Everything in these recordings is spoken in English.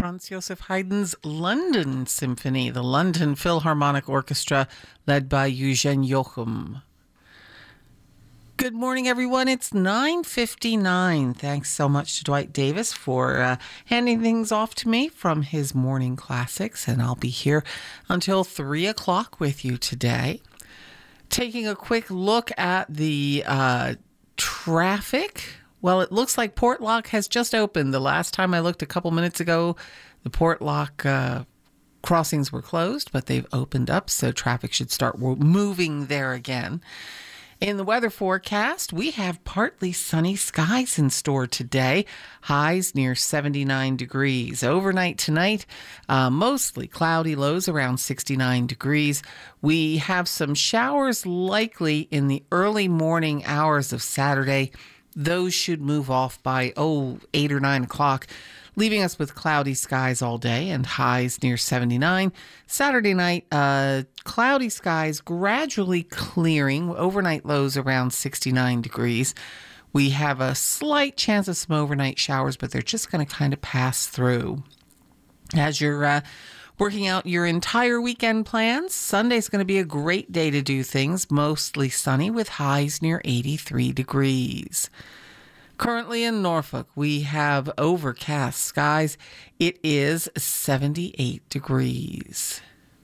Franz Joseph Haydn's London Symphony, the London Philharmonic Orchestra, led by Eugen Jochum. Good morning, everyone. It's 9:59. Thanks so much to Dwight Davis for handing things off to me from his morning classics, and I'll be here until 3 o'clock with you today. Taking a quick look at the traffic. Well, it looks like Portlock has just opened. The last time I looked a couple minutes ago, the Portlock crossings were closed, but they've opened up, so traffic should start moving there again. In the weather forecast, we have partly sunny skies in store today. Highs near 79 degrees. Overnight tonight, mostly cloudy, lows around 69 degrees. We have some showers likely in the early morning hours of Saturday. Those should move off by, 8 or 9 o'clock, leaving us with cloudy skies all day and highs near 79. Saturday night, cloudy skies gradually clearing, overnight lows around 69 degrees. We have a slight chance of some overnight showers, but they're just going to kind of pass through. As you're working out your entire weekend plans, Sunday's going to be a great day to do things, mostly sunny with highs near 83 degrees. Currently in Norfolk, we have overcast skies. It is 78 degrees.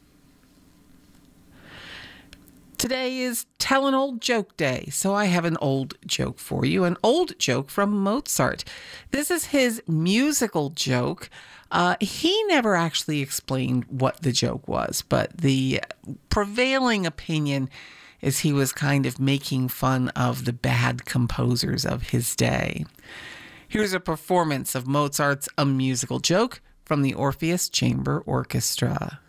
Today is Tell an Old Joke Day, so I have an old joke for you, an old joke from Mozart. This is his musical joke. He never actually explained what the joke was, but the prevailing opinion is he was kind of making fun of the bad composers of his day. Here's a performance of Mozart's A Musical Joke from the Orpheus Chamber Orchestra.